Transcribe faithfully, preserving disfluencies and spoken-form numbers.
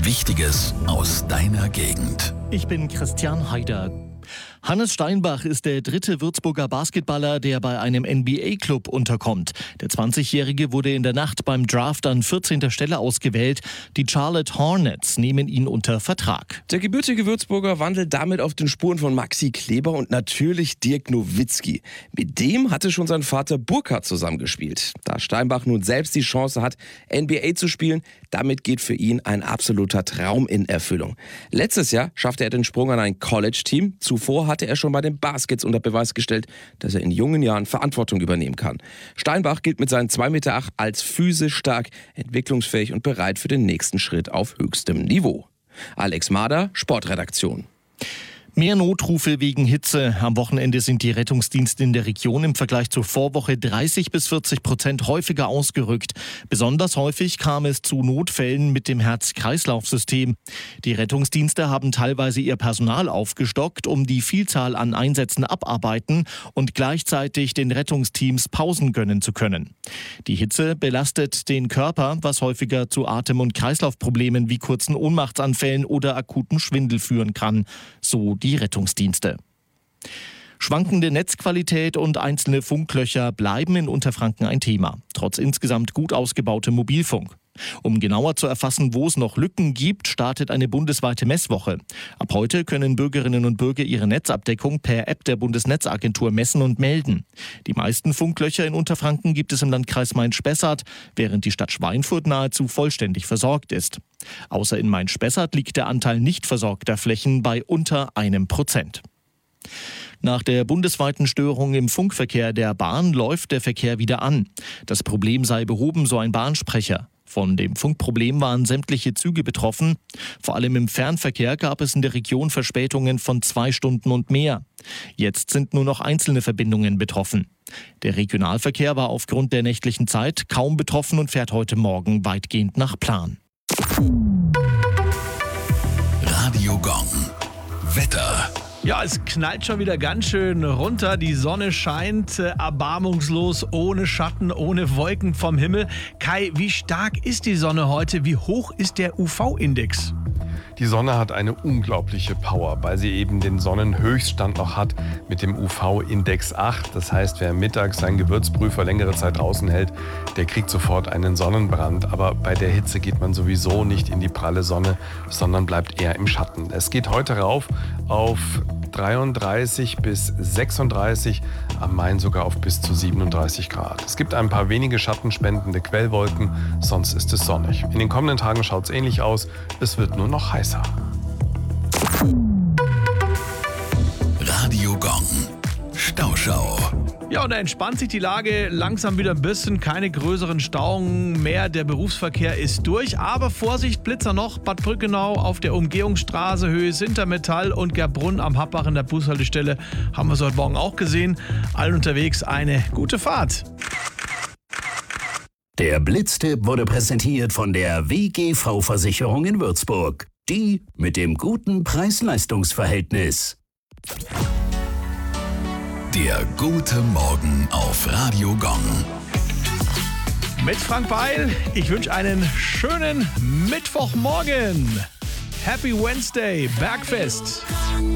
Wichtiges aus deiner Gegend. Ich bin Christian Haider. Hannes Steinbach ist der dritte Würzburger Basketballer, der bei einem N B A-Club unterkommt. Der zwanzigjährige wurde in der Nacht beim Draft an vierzehnter Stelle ausgewählt. Die Charlotte Hornets nehmen ihn unter Vertrag. Der gebürtige Würzburger wandelt damit auf den Spuren von Maxi Kleber und natürlich Dirk Nowitzki. Mit dem hatte schon sein Vater Burkhardt zusammengespielt. Da Steinbach nun selbst die Chance hat, N B A zu spielen, damit geht für ihn ein absoluter Traum in Erfüllung. Letztes Jahr schaffte er den Sprung an ein College-Team. Zuvor hatte er schon bei den Baskets unter Beweis gestellt, dass er in jungen Jahren Verantwortung übernehmen kann. Steinbach gilt mit seinen zwei Meter acht als physisch stark, entwicklungsfähig und bereit für den nächsten Schritt auf höchstem Niveau. Alex Mader, Sportredaktion. Mehr Notrufe wegen Hitze. Am Wochenende sind die Rettungsdienste in der Region im Vergleich zur Vorwoche dreißig bis vierzig Prozent häufiger ausgerückt. Besonders häufig kam es zu Notfällen mit dem Herz-Kreislauf-System. Die Rettungsdienste haben teilweise ihr Personal aufgestockt, um die Vielzahl an Einsätzen abarbeiten und gleichzeitig den Rettungsteams Pausen gönnen zu können. Die Hitze belastet den Körper, was häufiger zu Atem- und Kreislaufproblemen wie kurzen Ohnmachtsanfällen oder akuten Schwindel führen kann, so die Rettungsdienste. Schwankende Netzqualität und einzelne Funklöcher bleiben in Unterfranken ein Thema, trotz insgesamt gut ausgebautem Mobilfunk. Um genauer zu erfassen, wo es noch Lücken gibt, startet eine bundesweite Messwoche. Ab heute können Bürgerinnen und Bürger ihre Netzabdeckung per App der Bundesnetzagentur messen und melden. Die meisten Funklöcher in Unterfranken gibt es im Landkreis Main-Spessart, während die Stadt Schweinfurt nahezu vollständig versorgt ist. Außer in Main-Spessart liegt der Anteil nicht versorgter Flächen bei unter einem Prozent. Nach der bundesweiten Störung im Funkverkehr der Bahn läuft der Verkehr wieder an. Das Problem sei behoben, so ein Bahnsprecher. Von dem Funkproblem waren sämtliche Züge betroffen. Vor allem im Fernverkehr gab es in der Region Verspätungen von zwei Stunden und mehr. Jetzt sind nur noch einzelne Verbindungen betroffen. Der Regionalverkehr war aufgrund der nächtlichen Zeit kaum betroffen und fährt heute Morgen weitgehend nach Plan. Radio Gong. Wetter. Ja, es knallt schon wieder ganz schön runter. Die Sonne scheint äh, erbarmungslos, ohne Schatten, ohne Wolken vom Himmel. Kai, wie stark ist die Sonne heute? Wie hoch ist der U V-Index? Die Sonne hat eine unglaubliche Power, weil sie eben den Sonnenhöchststand noch hat mit dem U V-Index acht. Das heißt, wer mittags seinen Gewürzprüfer längere Zeit draußen hält, der kriegt sofort einen Sonnenbrand. Aber bei der Hitze geht man sowieso nicht in die pralle Sonne, sondern bleibt eher im Schatten. Es geht heute rauf auf dreiunddreißig bis sechsunddreißig, am Main sogar auf bis zu siebenunddreißig Grad. Es gibt ein paar wenige schattenspendende Quellwolken, sonst ist es sonnig. In den kommenden Tagen schaut es ähnlich aus, es wird nur noch heißer. Radio Gong. Stauschau. Ja, und da entspannt sich die Lage langsam wieder ein bisschen. Keine größeren Stauungen mehr. Der Berufsverkehr ist durch. Aber Vorsicht, Blitzer noch. Bad Brückenau auf der Umgehungsstraße, Höhe Sintermetall und Gerbrunn am Happach in der Bushaltestelle. Haben wir es heute Morgen auch gesehen. Allen unterwegs eine gute Fahrt. Der Blitztipp wurde präsentiert von der W G V-Versicherung in Würzburg. Die mit dem guten Preis-Leistungs-Verhältnis. Der gute Morgen auf Radio Gong. Mit Frank Beil. Ich wünsche einen schönen Mittwochmorgen. Happy Wednesday, Bergfest.